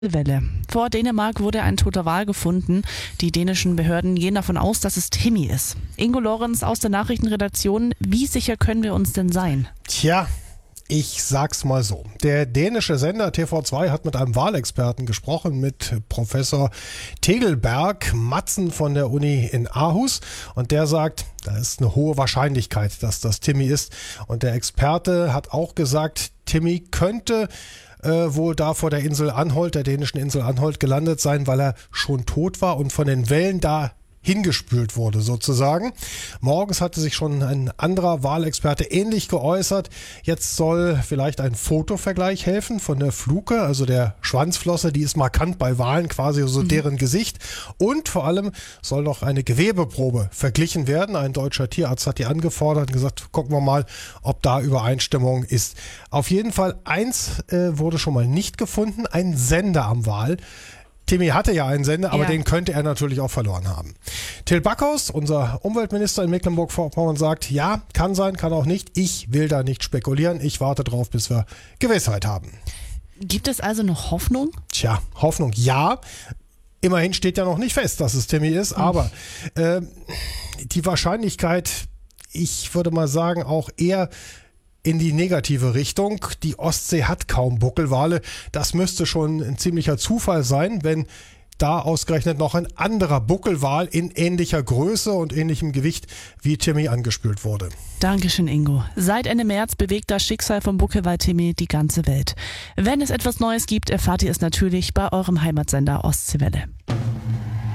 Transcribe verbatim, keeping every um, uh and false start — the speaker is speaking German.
Welle. Vor Dänemark wurde ein toter Wal gefunden. Die dänischen Behörden gehen davon aus, dass es Timmy ist. Ingo Lorenz aus der Nachrichtenredaktion, wie sicher können wir uns denn sein? Tja, ich sag's mal so. Der dänische Sender T V zwei hat mit einem Walexperten gesprochen, mit Professor Tegelberg Madsen von der Uni in Aarhus. Und der sagt, da ist eine hohe Wahrscheinlichkeit, dass das Timmy ist. Und der Experte hat auch gesagt, Timmy könnte Äh, wohl da vor der Insel Anholt, der dänischen Insel Anholt, gelandet sein, weil er schon tot war und von den Wellen da hingespült wurde sozusagen. Morgens hatte sich schon ein anderer Walexperte ähnlich geäußert. Jetzt soll vielleicht ein Fotovergleich helfen von der Fluke, also der Schwanzflosse, die ist markant bei Walen, quasi so mhm. deren Gesicht. Und vor allem soll noch eine Gewebeprobe verglichen werden. Ein deutscher Tierarzt hat die angefordert und gesagt, gucken wir mal, ob da Übereinstimmung ist. Auf jeden Fall, eins äh, wurde schon mal nicht gefunden, ein Sender am Wal. Timmy hatte ja einen Sender, aber ja. den könnte er natürlich auch verloren haben. Till Backhaus, unser Umweltminister in Mecklenburg-Vorpommern, sagt, ja, kann sein, kann auch nicht. Ich will da nicht spekulieren. Ich warte drauf, bis wir Gewissheit haben. Gibt es also noch Hoffnung? Tja, Hoffnung, ja. Immerhin steht ja noch nicht fest, dass es Timmy ist, mhm. aber äh, die Wahrscheinlichkeit, ich würde mal sagen, auch eher in die negative Richtung. Die Ostsee hat kaum Buckelwale. Das müsste schon ein ziemlicher Zufall sein, wenn da ausgerechnet noch ein anderer Buckelwal in ähnlicher Größe und ähnlichem Gewicht wie Timmy angespült wurde. Dankeschön, Ingo. Seit Ende März bewegt das Schicksal vom Buckelwal Timmy die ganze Welt. Wenn es etwas Neues gibt, erfahrt ihr es natürlich bei eurem Heimatsender Ostseewelle.